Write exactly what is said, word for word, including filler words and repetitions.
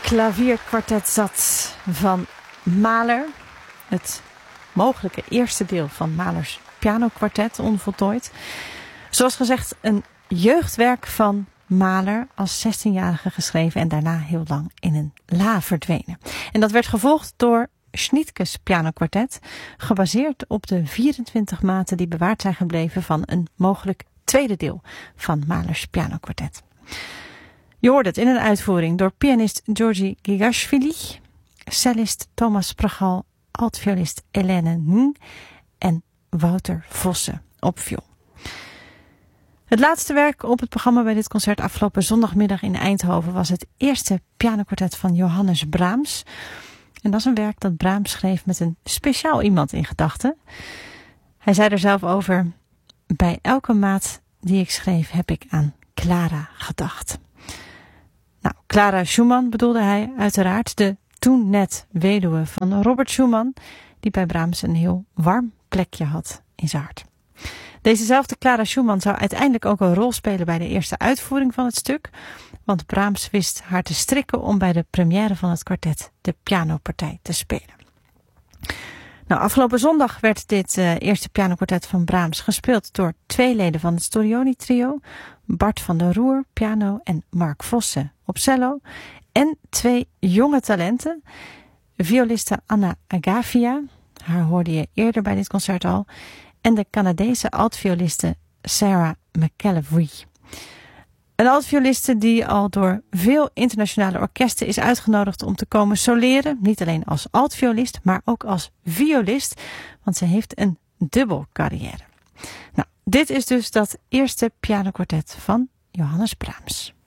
klavierkwartet zat van Mahler. Het mogelijke eerste deel van Mahlers pianokwartet, onvoltooid. Zoals gezegd, een jeugdwerk van Mahler, als zestienjarige geschreven en daarna heel lang in een la verdwenen. En dat werd gevolgd door Schnittke's pianokwartet, gebaseerd op de vierentwintig maten die bewaard zijn gebleven van een mogelijk tweede deel van Mahlers pianokwartet. Je hoort het in een uitvoering door pianist Georgi Gigashvili, cellist Thomas Pragal, altviolist Helene Ng en Wouter Vossen op viool. Het laatste werk op het programma bij dit concert afgelopen zondagmiddag in Eindhoven was het eerste pianokwartet van Johannes Brahms. En dat is een werk dat Brahms schreef met een speciaal iemand in gedachten. Hij zei er zelf over: bij elke maat die ik schreef heb ik aan Clara gedacht. Nou, Clara Schumann bedoelde hij uiteraard, de toen net weduwe van Robert Schumann, die bij Brahms een heel warm plekje had in zijn hart. Dezezelfde Clara Schumann zou uiteindelijk ook een rol spelen bij de eerste uitvoering van het stuk, want Brahms wist haar te strikken om bij de première van het kwartet de pianopartij te spelen. Nou, afgelopen zondag werd dit uh, eerste pianokwartet van Brahms gespeeld door twee leden van het Storioni-trio, Bart van der Roer, piano, en Mark Vossen op cello, en twee jonge talenten, violiste Anna Agafia, haar hoorde je eerder bij dit concert al, en de Canadese altvioliste Sarah McElvey. Een altvioliste die al door veel internationale orkesten is uitgenodigd om te komen soleren. Niet alleen als altviolist, maar ook als violist, want ze heeft een dubbel carrière. Nou, dit is dus dat eerste pianokwartet van Johannes Brahms.